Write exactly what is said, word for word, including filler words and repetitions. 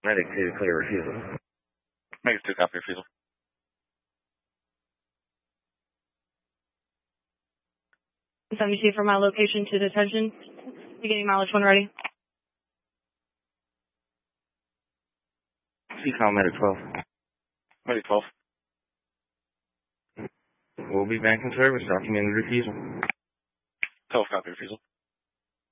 Medic two, clear refusal. Medic two, copy refusal. seventy-two for my location to detention. Beginning mileage one ready. C COM Medic twelve. Medic twelve. We'll be back in service, documented refusal. twelve, copy refusal.